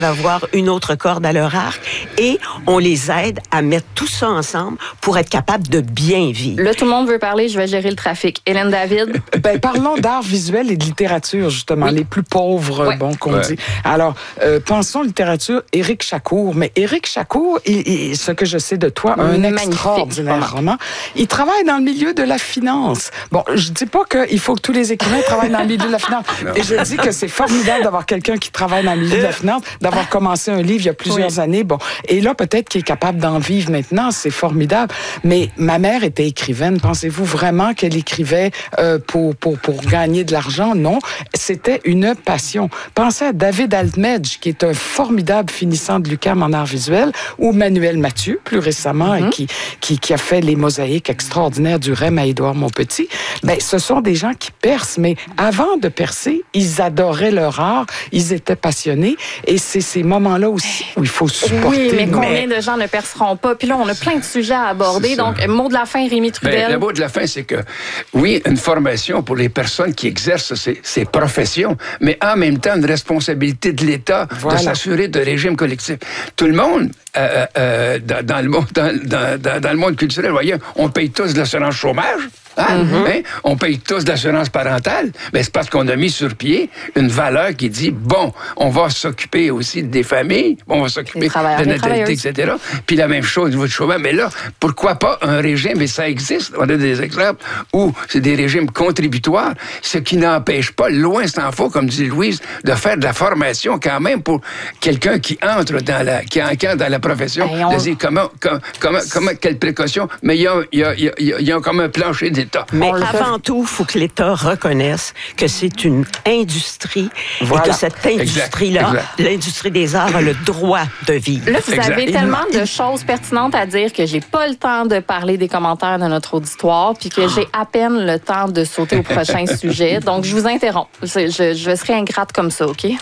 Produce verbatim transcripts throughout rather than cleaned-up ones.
avoir une autre corde à leur arc et on les aide à mettre tout ça ensemble pour être capable de bien vivre. Là, tout le monde veut parler, je vais gérer le trafic. Hélène David? Ben, parlons d'art visuel et de littérature, justement, oui. les plus pauvres, ouais. bon, qu'on ouais. dit. Alors, euh, pensons littérature, Éric Chacour. Mais Éric Chacour, il, il, ce que je sais de toi, un Magnifique. extraordinaire roman. Il travaille dans le milieu de la finance. Bon, je dis pas qu'il faut que tous les écrivains travaillent dans le milieu de la finance. Et je dis que c'est formidable d'avoir quelqu'un qui travaille dans le milieu de la finance, d'avoir commencé un livre il y a plusieurs oui. années. Bon, et là, peut-être qu'il est capable d'en vivre maintenant. C'est formidable. Mais ma mère était écrivaine. Pensez-vous vraiment qu'elle écrivait euh, pour, pour, pour gagner de l'argent? Non. C'était une passion. Pensez à David Altmedge, qui est un formidable finissant de l'U Q A M en art visuel, ou Manuel Mathieu, plus récemment, mm-hmm. et qui, qui, qui a fait les mosaïques extraordinaires du Rem à Édouard Montpetit. Ben, ce sont des gens qui percent, mais avant de percer, ils adoraient leur art, ils étaient passionnés, et c'est ces moments-là aussi où il faut supporter. Oui, mais combien mais... de gens ne perceront pas? Puis là, on a plein de sujets à aborder. Donc, mot de la fin, Rémi Trudel. Ben, le mot de la fin, c'est que, oui, une formation pour les personnes qui exercent ces, ces professions, mais en même temps, une responsabilité de l'État voilà. de s'assurer de régime collectif. Tout le monde, euh, euh, dans, dans, le monde, dans, dans, dans le monde culturel, voyez, on paye tous de l'assurance chômage. Hein? Mm-hmm. Hein? On paye tous d'assurance parentale, mais c'est parce qu'on a mis sur pied une valeur qui dit, bon, on va s'occuper aussi des familles, on va s'occuper de la natalité, et cetera. Puis la même chose au niveau du chômage. Mais là, pourquoi pas un régime, et ça existe, on a des exemples où c'est des régimes contributoires, ce qui n'empêche pas, loin s'en faut, comme dit Louise, de faire de la formation quand même pour quelqu'un qui entre dans la, qui entre dans la profession, hey, on... de dire comment, comment, comment, comment, quelles précautions, mais il y a, il y a, il y a, il y a comme un plancher des Mais avant tout, il faut que l'État reconnaisse que c'est une industrie voilà. et que cette industrie-là, exact, exact. l'industrie des arts, a le droit de vivre. Là, vous exact. avez tellement de choses pertinentes à dire que j'ai pas le temps de parler des commentaires de notre auditoire puis que j'ai à peine le temps de sauter au prochain sujet. Donc, je vous interromps. Je, je, je serai ingrate comme ça, OK?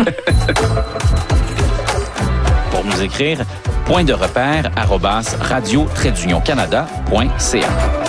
Pour nous écrire, point de repère arobase radio trait d'union canada point c a.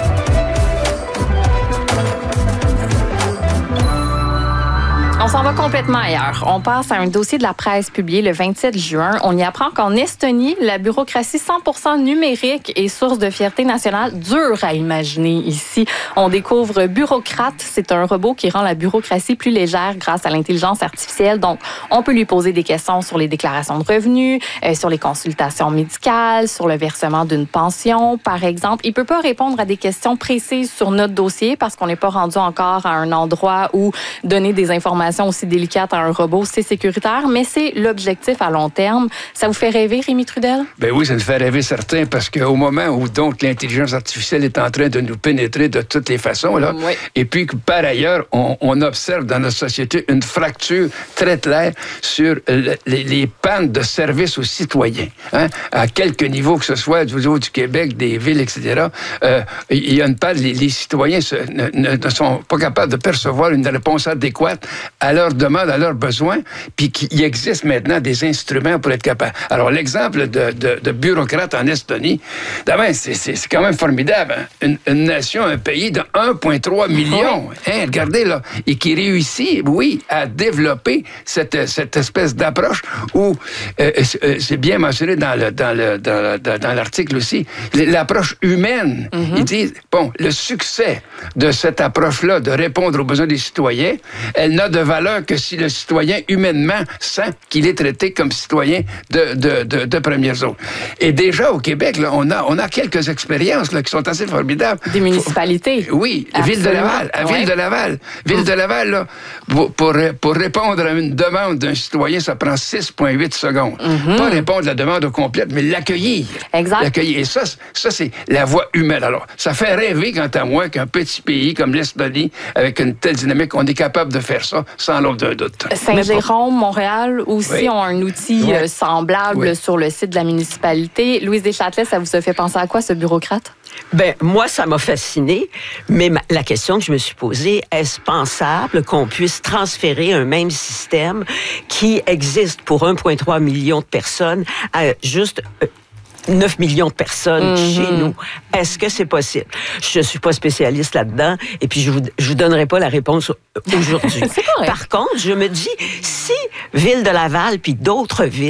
On s'en va complètement ailleurs. On passe à un dossier de la presse publié le vingt-sept juin. On y apprend qu'en Estonie, la bureaucratie cent pour cent numérique est source de fierté nationale. Dur à imaginer ici. On découvre Bureaucrate. C'est un robot qui rend la bureaucratie plus légère grâce à l'intelligence artificielle. Donc, on peut lui poser des questions sur les déclarations de revenus, euh, sur les consultations médicales, sur le versement d'une pension, par exemple. Il peut pas répondre à des questions précises sur notre dossier parce qu'on n'est pas rendu encore à un endroit où donner des informations aussi délicate à un robot, c'est sécuritaire, mais c'est l'objectif à long terme. Ça vous fait rêver, Rémi Trudel? Ben oui, ça nous fait rêver certains, parce qu'au moment où donc l'intelligence artificielle est en train de nous pénétrer de toutes les façons, là, oui. et puis que par ailleurs, on, on observe dans notre société une fracture très claire sur le, les, les pannes de services aux citoyens, hein, à quelque niveau que ce soit, du niveau du Québec, des villes, et cetera. Euh, il y a une panne, les, les citoyens se, ne, ne sont pas capables de percevoir une réponse adéquate à leurs demandes, à leurs besoins, puis qu'il existe maintenant des instruments pour être capable. Alors, l'exemple de, de, de bureaucrate en Estonie, d'abord, c'est, c'est, c'est quand même formidable. Hein? Une, une nation, un pays de un virgule trois million. Hein, regardez, là, et qui réussit, oui, à développer cette, cette espèce d'approche où, euh, c'est bien mentionné dans, le, dans, le, dans, dans, dans l'article aussi, l'approche humaine. Mm-hmm. Ils disent, bon, le succès de cette approche-là, de répondre aux besoins des citoyens, elle n'a de valeur que si le citoyen, humainement, sent qu'il est traité comme citoyen de, de, de, de première zone. Et déjà, au Québec, là, on, a, on a quelques expériences là, qui sont assez formidables. Des municipalités. Oui, Absolument. Ville de Laval. À ouais. Ville de Laval. Ville mmh. de Laval, là, pour, pour, pour répondre à une demande d'un citoyen, ça prend six virgule huit secondes. Mmh. Pas répondre à la demande au complète, mais l'accueillir. Exact. L'accueillir. Et ça, ça, c'est la voie humaine. Alors, ça fait rêver, quant à moi, qu'un petit pays comme l'Estonie, avec une telle dynamique, on est capable de faire ça sans l'ombre d'un doute. Saint-Jérôme, Montréal aussi oui. ont un outil oui. semblable oui. sur le site de la municipalité. Louise Deschâtelet, ça vous a fait penser à quoi, ce bureaucrate? Ben moi, ça m'a fasciné, mais ma, la question que je me suis posée, est-ce pensable qu'on puisse transférer un même système qui existe pour un virgule trois million de personnes à juste neuf millions de personnes mm-hmm. chez nous. Est-ce que c'est possible? Je ne suis pas spécialiste là-dedans et puis je vous, je vous donnerai pas la réponse aujourd'hui. Par contre, je me dis, si Ville de Laval puis d'autres villes